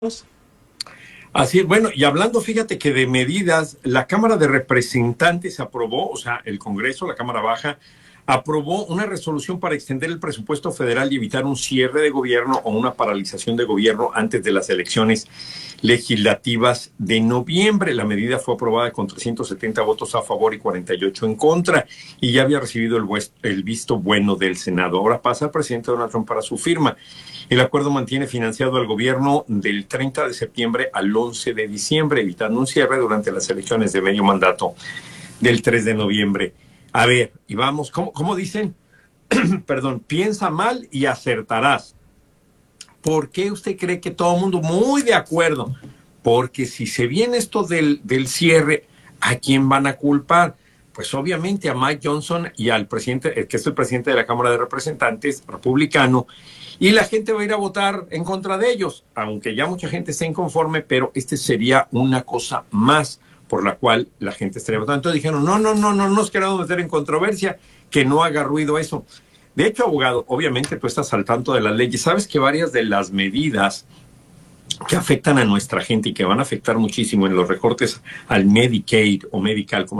Así, bueno, y hablando, fíjate que de medidas, la Cámara de Representantes aprobó, o sea, el Congreso, la Cámara Baja, aprobó una resolución para extender el presupuesto federal y evitar un cierre de gobierno o una paralización de gobierno antes de las elecciones legislativas de noviembre. La medida fue aprobada con 370 votos a favor y 48 en contra y ya había recibido el visto bueno del Senado. Ahora pasa al presidente Donald Trump para su firma. El acuerdo mantiene financiado al gobierno del 30 de septiembre al 11 de diciembre, evitando un cierre durante las elecciones de medio mandato del 3 de noviembre. A ver, y vamos, ¿cómo dicen? Perdón, piensa mal y acertarás. ¿Por qué usted cree que todo el mundo muy de acuerdo? Porque si se viene esto del cierre, ¿a quién van a culpar? Pues obviamente a Mike Johnson y al presidente, que es el presidente de la Cámara de Representantes, republicano, y la gente va a ir a votar en contra de ellos, aunque ya mucha gente esté inconforme, pero este sería una cosa más por la cual la gente estaría votando. Entonces dijeron, no nos queremos meter en controversia, que no haga ruido eso. De hecho, abogado, obviamente tú estás al tanto de las leyes. Sabes que varias de las medidas que afectan a nuestra gente y que van a afectar muchísimo en los recortes al Medicaid o Medical, como